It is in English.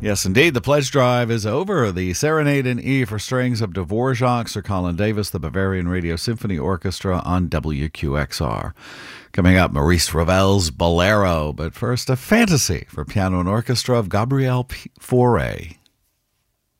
Yes, indeed. The pledge drive is over. The Serenade in E for strings of Dvorak, Sir Colin Davis, the Bavarian Radio Symphony Orchestra on WQXR. Coming up, Maurice Ravel's Bolero. But first, a fantasy for piano and orchestra of Gabriel Fauré.